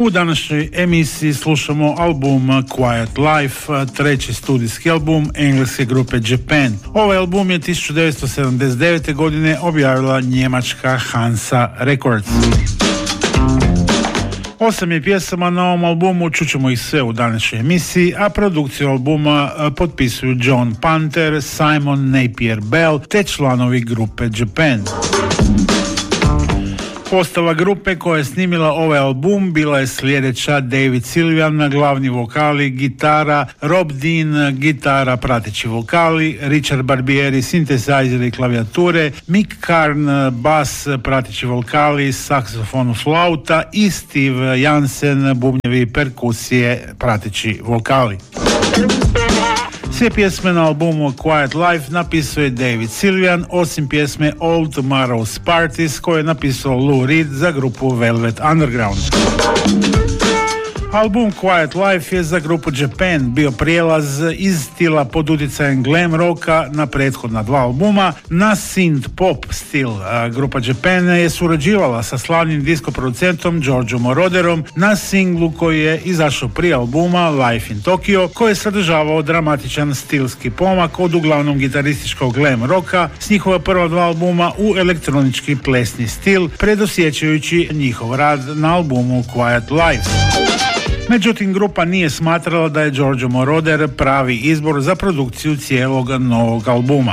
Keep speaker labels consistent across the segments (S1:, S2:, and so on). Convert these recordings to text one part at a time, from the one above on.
S1: U današnjoj emisiji slušamo album Quiet Life, treći studijski album engleske grupe Japan. Ovaj album je 1979. godine objavila njemačka Hansa Records. 8 je pjesama na ovom albumu, čućemo ih sve u današnjoj emisiji, a produkciju albuma potpisuju John Panther, Simon Napier Bell te članovi grupe Japan. Postava grupe koja je snimila ovaj album bila je sljedeća: David Sylvian na glavni vokali, gitara, Rob Dean, gitara, prateći vokali, Richard Barbieri, sintesajzeri i klavijature, Mick Karn, bas, prateći vokali, saksofon, flauta i Steve Jansen, bubnjevi i perkusije, prateći vokali. Sve pjesme na albumu Quiet Life napisao je David Sylvian, osim pjesme Old Tomorrow's Parties koje je napisao Lou Reed za grupu Velvet Underground. Album Quiet Life je za grupu Japan bio prijelaz iz stila pod utjecajem glam rocka na prethodna dva albuma na synth pop stil. Grupa Japan je surađivala sa slavnim disko producentom Giorgio Moroderom na singlu koji je izašao prije albuma Life in Tokyo, koji je sadržavao dramatičan stilski pomak od uglavnom gitarističkog glam rocka s njihova prva dva albuma u elektronički plesni stil, predosjećajući njihov rad na albumu Quiet Life. Međutim, grupa nije smatrala da je Giorgio Moroder pravi izbor za produkciju cijelog novog albuma.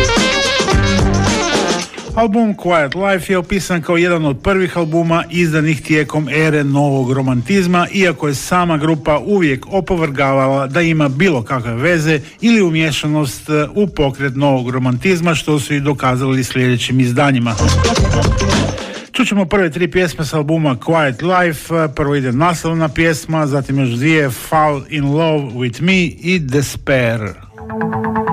S1: Album Quiet Life je opisan kao jedan od prvih albuma izdanih tijekom ere novog romantizma, iako je sama grupa uvijek opovrgavala da ima bilo kakve veze ili umješanost u pokret novog romantizma, što su i dokazali sljedećim izdanjima. Čućemo prve tri pjesme s albuma Quiet Life. Prvo ide naslovna pjesma, zatim još dvije, Fall in Love with Me i Despair.